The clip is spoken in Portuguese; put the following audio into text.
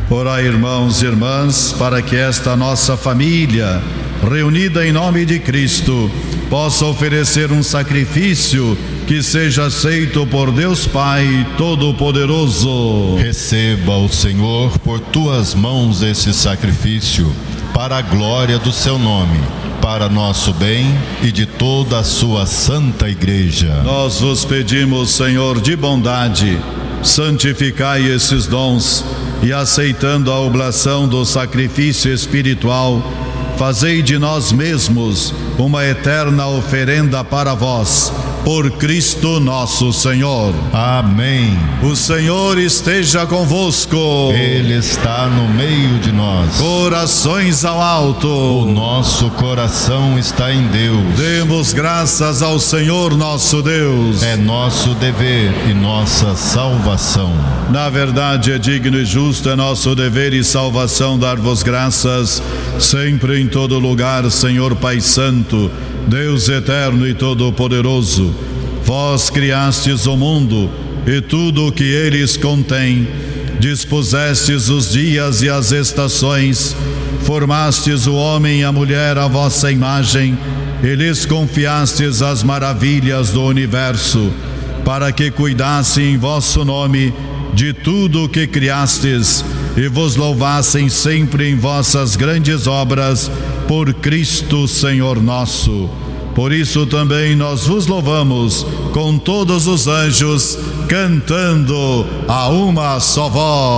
Orai, irmãos e irmãs, para que esta nossa família, reunida em nome de Cristo, possa oferecer um sacrifício que seja aceito por Deus Pai Todo-Poderoso. Receba o Senhor por tuas mãos esse sacrifício, para a glória do seu nome, para nosso bem e de toda a sua santa igreja. Nós vos pedimos, Senhor, de bondade, santificai esses dons e, aceitando a oblação do sacrifício espiritual, fazei de nós mesmos uma eterna oferenda para vós, por Cristo nosso Senhor. Amém. O Senhor esteja convosco. Ele está no meio de nós. Corações ao alto. O nosso coração está em Deus. Demos graças ao Senhor nosso Deus. É nosso dever e nossa salvação. Na verdade, é digno e justo, é nosso dever e salvação dar-vos graças, sempre em todo lugar, Senhor Pai Santo, Deus eterno e todo-poderoso. Vós criastes o mundo e tudo o que eles contém, dispusestes os dias e as estações, formastes o homem e a mulher à vossa imagem e lhes confiastes as maravilhas do universo, para que cuidassem em vosso nome de tudo o que criastes e vos louvassem sempre em vossas grandes obras, por Cristo Senhor nosso. Por isso também nós vos louvamos com todos os anjos, cantando a uma só voz.